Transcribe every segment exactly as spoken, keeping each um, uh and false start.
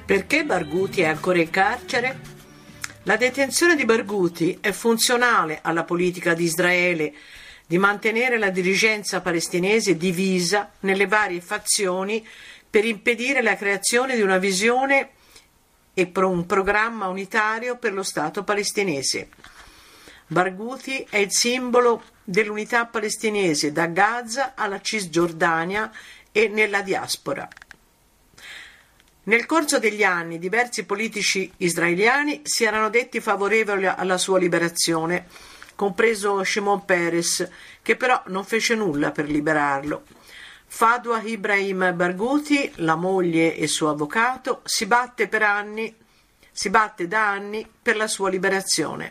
Perché Barghouti è ancora in carcere? La detenzione di Barghouti è funzionale alla politica di Israele di mantenere la dirigenza palestinese divisa nelle varie fazioni per impedire la creazione di una visione e un programma unitario per lo Stato palestinese. Barghouti è il simbolo dell'unità palestinese da Gaza alla Cisgiordania e nella diaspora. Nel corso degli anni diversi politici israeliani si erano detti favorevoli alla sua liberazione, compreso Shimon Peres, che però non fece nulla per liberarlo. Fadwa Ibrahim Barghouti, la moglie e il suo avvocato, si batte per anni, si batte da anni per la sua liberazione.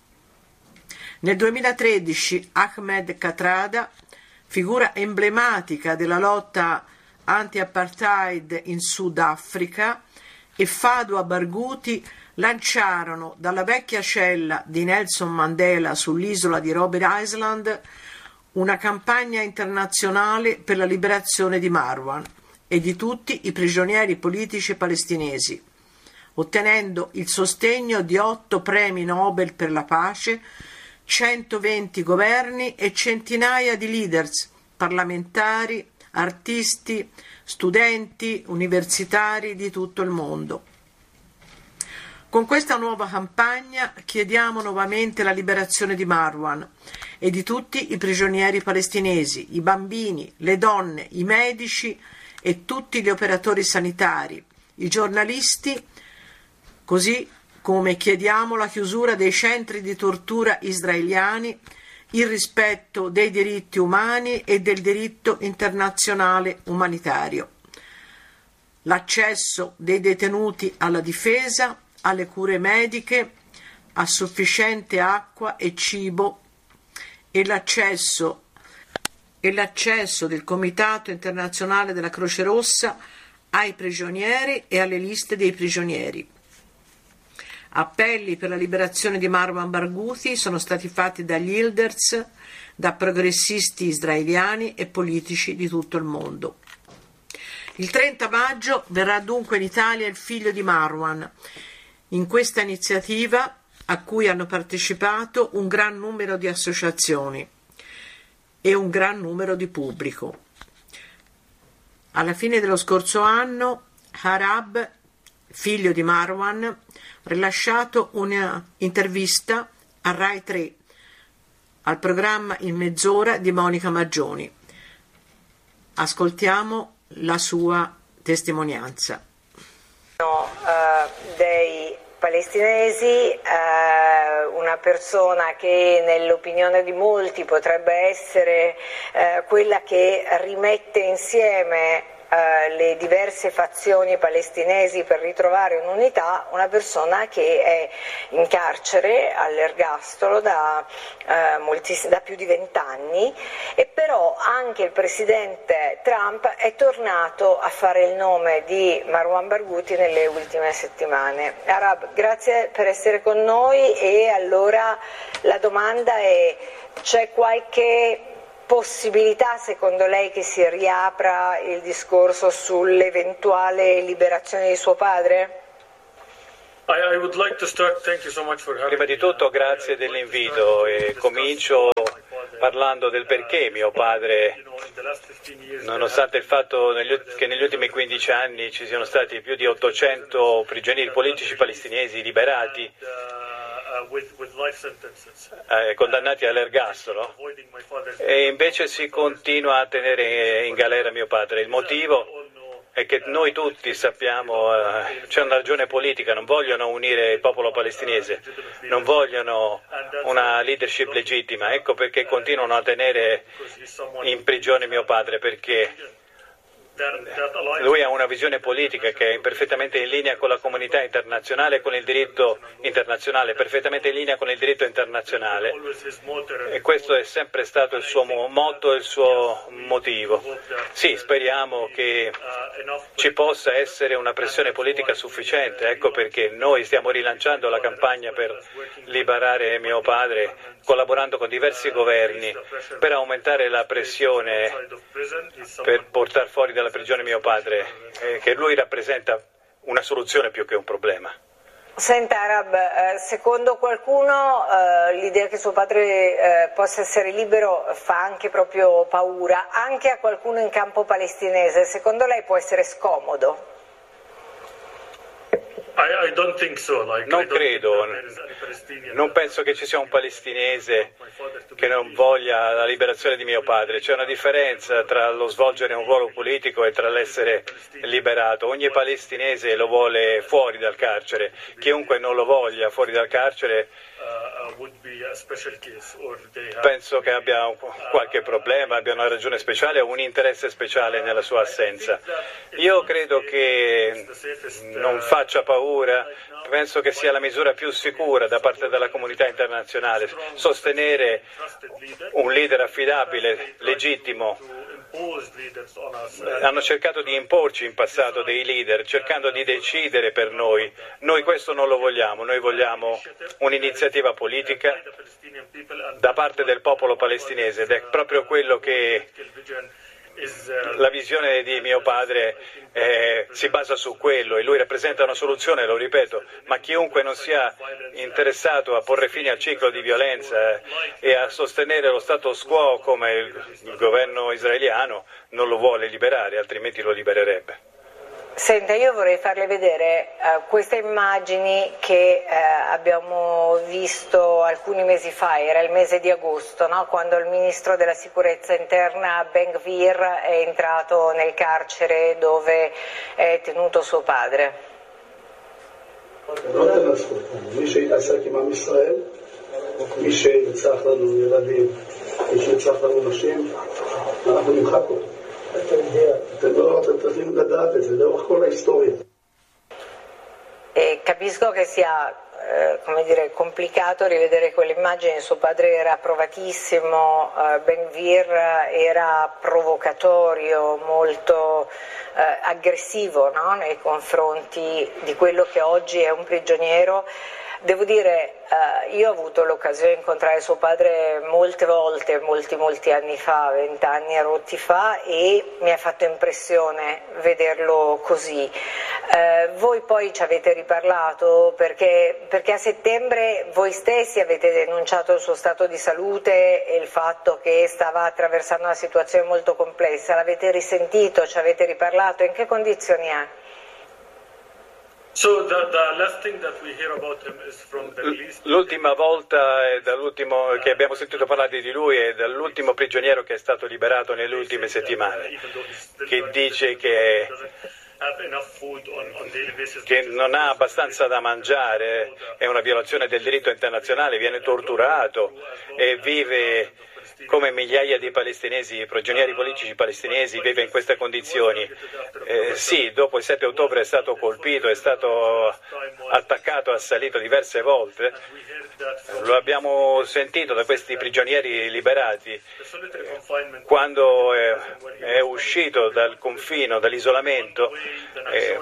Nel duemilatredici Ahmed Kathrada, figura emblematica della lotta anti-apartheid in Sudafrica, e Fadwa Barghouti lanciarono dalla vecchia cella di Nelson Mandela sull'isola di Robben Island una campagna internazionale per la liberazione di Marwan e di tutti i prigionieri politici palestinesi, ottenendo il sostegno di otto premi Nobel per la pace, centoventi governi e centinaia di leaders parlamentari, artisti, studenti, universitari di tutto il mondo. Con questa nuova campagna chiediamo nuovamente la liberazione di Marwan e di tutti i prigionieri palestinesi, i bambini, le donne, i medici e tutti gli operatori sanitari, i giornalisti, così come chiediamo la chiusura dei centri di tortura israeliani, il rispetto dei diritti umani e del diritto internazionale umanitario, l'accesso dei detenuti alla difesa, alle cure mediche, a sufficiente acqua e cibo e l'accesso, e l'accesso del Comitato Internazionale della Croce Rossa ai prigionieri e alle liste dei prigionieri. Appelli per la liberazione di Marwan Barghouti sono stati fatti dagli leaders, da progressisti israeliani e politici di tutto il mondo. Il trenta maggio verrà dunque in Italia il figlio di Marwan. In questa iniziativa, a cui hanno partecipato un gran numero di associazioni e un gran numero di pubblico. Alla fine dello scorso anno, Harab, figlio di Marwan, ha rilasciato un'intervista a Rai tre al programma In mezz'ora di Monica Maggioni. Ascoltiamo la sua testimonianza. No, uh, dei palestinesi, uh, una persona che nell'opinione di molti potrebbe essere uh, quella che rimette insieme Uh, le diverse fazioni palestinesi per ritrovare un'unità, una persona che è in carcere all'ergastolo da, uh, moltiss- da più di vent'anni, e però anche il presidente Trump è tornato a fare il nome di Marwan Barghouti nelle ultime settimane. Harab, grazie per essere con noi, e allora la domanda è: c'è qualche possibilità secondo lei che si riapra il discorso sull'eventuale liberazione di suo padre? Prima di tutto grazie dell'invito, e comincio parlando del perché mio padre, nonostante il fatto che negli ultimi quindici anni ci siano stati più di ottocento prigionieri politici palestinesi liberati, Eh, condannati all'ergastolo, e invece si continua a tenere in galera mio padre. Il motivo è che noi tutti sappiamo, eh, c'è una ragione politica: non vogliono unire il popolo palestinese, non vogliono una leadership legittima. Ecco perché continuano a tenere in prigione mio padre, perché lui ha una visione politica che è perfettamente in linea con la comunità internazionale e con il diritto internazionale, perfettamente in linea con il diritto internazionale, e questo è sempre stato il suo motto e il suo motivo. Sì, speriamo che ci possa essere una pressione politica sufficiente, ecco perché noi stiamo rilanciando la campagna per liberare mio padre, collaborando con diversi governi per aumentare la pressione, per portare fuori dalla prigione mio padre, eh, che lui rappresenta una soluzione più che un problema. Senta Arab, eh, secondo qualcuno eh, l'idea che suo padre eh, possa essere libero fa anche proprio paura, anche a qualcuno in campo palestinese. Secondo lei può essere scomodo? I, I don't think so. Like, non credo, non penso che ci sia un palestinese che non voglia la liberazione di mio padre. C'è una differenza tra lo svolgere un ruolo politico e tra l'essere liberato. Ogni palestinese lo vuole fuori dal carcere, chiunque non lo voglia fuori dal carcere penso che abbia qualche problema, abbia una ragione speciale o un interesse speciale nella sua assenza. Io credo che non faccia paura, penso che sia la misura più sicura da parte della comunità internazionale, sostenere un leader affidabile, legittimo. Hanno cercato di imporci in passato dei leader, cercando di decidere per noi. Noi questo non lo vogliamo, noi vogliamo un'iniziativa politica da parte del popolo palestinese ed è proprio quello che la visione di mio padre eh, si basa su quello e lui rappresenta una soluzione, lo ripeto, ma chiunque non sia interessato a porre fine al ciclo di violenza eh, e a sostenere lo status quo come il, il governo israeliano non lo vuole liberare, altrimenti lo libererebbe. Senta, io vorrei farle vedere uh, queste immagini che uh, abbiamo visto alcuni mesi fa, era il mese di agosto, no? Quando il ministro della sicurezza interna Ben Gvir è entrato nel carcere dove è tenuto suo padre. E capisco che sia eh, come dire, complicato rivedere quelle immagini. Suo padre era provatissimo, eh, Ben Gvir era provocatorio, molto eh, aggressivo, no? Nei confronti di quello che oggi è un prigioniero. Devo dire, eh, io ho avuto l'occasione di incontrare suo padre molte volte, molti molti anni fa, vent'anni e rotti fa, e mi ha fatto impressione vederlo così. Eh, voi poi ci avete riparlato perché, perché a settembre voi stessi avete denunciato il suo stato di salute e il fatto che stava attraversando una situazione molto complessa. L'avete risentito, ci avete riparlato, in che condizioni è? L'ultima volta è dall'ultimo che abbiamo sentito parlare di lui è dall'ultimo prigioniero che è stato liberato nelle ultime settimane, che dice che, che non ha abbastanza da mangiare, è una violazione del diritto internazionale, viene torturato e vive come migliaia di palestinesi, prigionieri politici palestinesi, vive in queste condizioni. Eh, sì, dopo il sette ottobre è stato colpito, è stato attaccato, assalito diverse volte. Lo abbiamo sentito da questi prigionieri liberati. Quando è, è uscito dal confino, dall'isolamento, eh,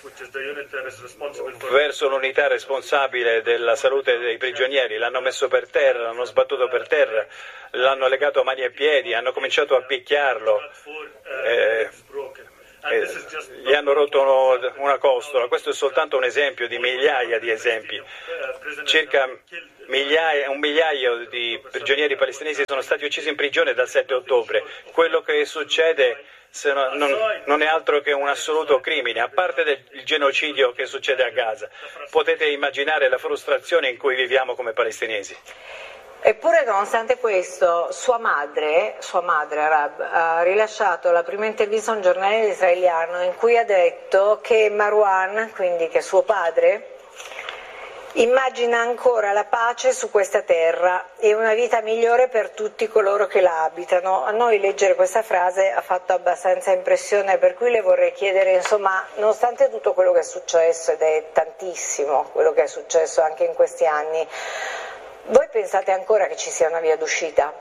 verso l'unità responsabile della salute dei prigionieri, l'hanno messo per terra, l'hanno sbattuto per terra, l'hanno legato a mani e piedi, hanno cominciato a picchiarlo, eh, eh, gli hanno rotto una costola. Questo è soltanto un esempio di migliaia di esempi. Circa migliaia, un migliaio di prigionieri palestinesi sono stati uccisi in prigione dal sette ottobre. Quello che succede se no, non, non è altro che un assoluto crimine, a parte del, il genocidio che succede a Gaza. Potete immaginare la frustrazione in cui viviamo come palestinesi. Eppure, nonostante questo, sua madre, sua madre Arab, ha rilasciato la prima intervista a un giornale israeliano in cui ha detto che Marwan, quindi che suo padre, immagina ancora la pace su questa terra e una vita migliore per tutti coloro che la abitano. A noi leggere questa frase ha fatto abbastanza impressione, per cui le vorrei chiedere, insomma, nonostante tutto quello che è successo, ed è tantissimo quello che è successo anche in questi anni, voi pensate ancora che ci sia una via d'uscita?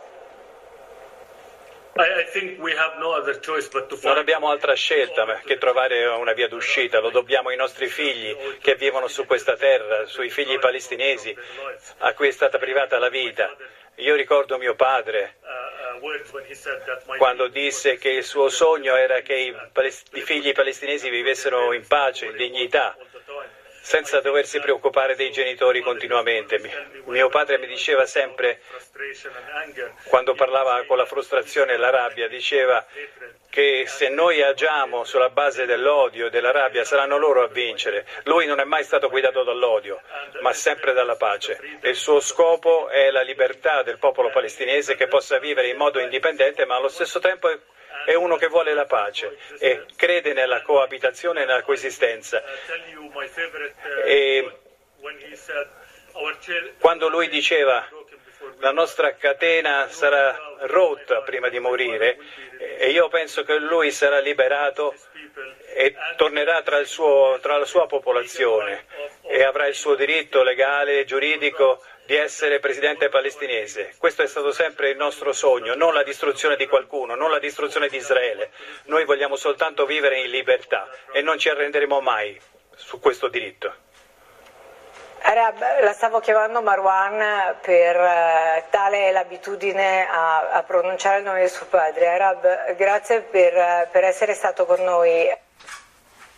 Non abbiamo altra scelta che trovare una via d'uscita, lo dobbiamo ai nostri figli che vivono su questa terra, sui figli palestinesi a cui è stata privata la vita. Io ricordo mio padre quando disse che il suo sogno era che i, i figli palestinesi vivessero in pace, in dignità, senza doversi preoccupare dei genitori continuamente. Mio padre mi diceva sempre, quando parlava con la frustrazione e la rabbia, diceva che se noi agiamo sulla base dell'odio e della rabbia saranno loro a vincere. Lui non è mai stato guidato dall'odio, ma sempre dalla pace. E il suo scopo è la libertà del popolo palestinese, che possa vivere in modo indipendente, ma allo stesso tempo è è uno che vuole la pace e crede nella coabitazione e nella coesistenza. E quando lui diceva la nostra catena sarà rotta prima di morire, e io penso che lui sarà liberato e tornerà tra, il suo, tra la sua popolazione e avrà il suo diritto legale e giuridico di essere presidente palestinese. Questo è stato sempre il nostro sogno, non la distruzione di qualcuno, non la distruzione di Israele. Noi vogliamo soltanto vivere in libertà e non ci arrenderemo mai su questo diritto. Arab, la stavo chiamando Marwan per uh, tale è l'abitudine a, a pronunciare il nome di suo padre. Arab, grazie per, uh, per essere stato con noi.